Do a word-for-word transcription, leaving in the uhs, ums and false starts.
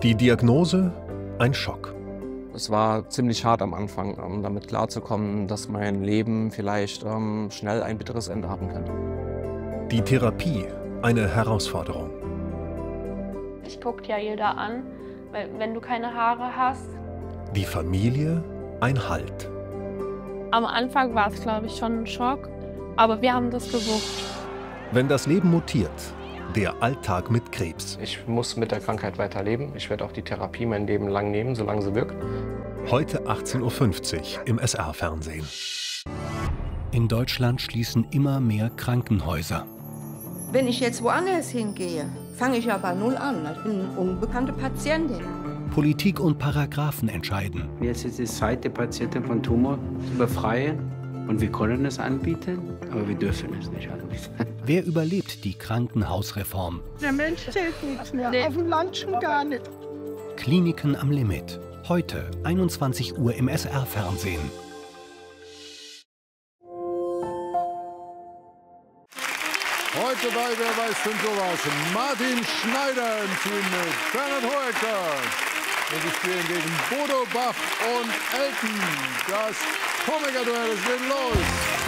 Die Diagnose? Ein Schock. Es war ziemlich hart am Anfang, um damit klarzukommen, dass mein Leben vielleicht ähm, schnell ein bitteres Ende haben könnte. Die Therapie? Eine Herausforderung. Ich guckt ja jeder an, weil wenn du keine Haare hast. Die Familie? Ein Halt. Am Anfang war es, glaube ich, schon ein Schock, aber wir haben das gewuppt. Wenn das Leben mutiert, der Alltag mit Krebs. Ich muss mit der Krankheit weiterleben. Ich werde auch die Therapie mein Leben lang nehmen, solange sie wirkt. Heute achtzehn Uhr fünfzig im S R-Fernsehen. In Deutschland schließen immer mehr Krankenhäuser. Wenn ich jetzt woanders hingehe, fange ich ja bei Null an. Ich bin eine unbekannte Patientin. Politik und Paragraphen entscheiden. Jetzt ist es Zeit, die Patienten von Tumor zu befreien. Und wir können es anbieten, aber wir dürfen es nicht anbieten. Wer überlebt die Krankenhausreform? Der Mensch zählt nichts mehr, nee. Auf dem Land schon gar nicht. Kliniken am Limit. Heute, einundzwanzig Uhr im S R-Fernsehen. Heute bei Wer weiß denn sowas? Martin Schneider im Team mit Bernhard Hoeker. Und sie spielen gegen Bodo Bach und Elton. Das Komiker-Duell, es geht los.